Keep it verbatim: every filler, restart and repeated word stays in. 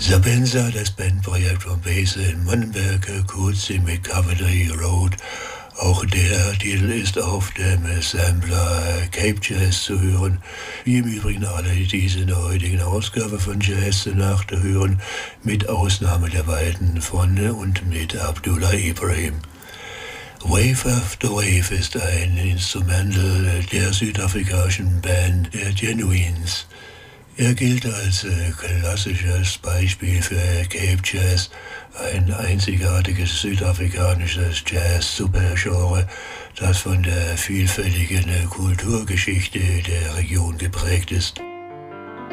Sabenza, das Bandprojekt von Base in Mannenberg, kurz mit Coventry Road. Auch der Titel ist auf dem Sampler Cape Jazz zu hören, wie im Übrigen alle diese in der heutigen Ausgabe von Jazz nachzuhören, mit Ausnahme der beiden von und mit Abdullah Ibrahim. Wave After Wave ist ein Instrumental der südafrikanischen Band der Genuines. Er gilt als äh, klassisches Beispiel für Cape Jazz, ein einzigartiges südafrikanisches Jazz-Supergenre, das von der vielfältigen Kulturgeschichte der Region geprägt ist.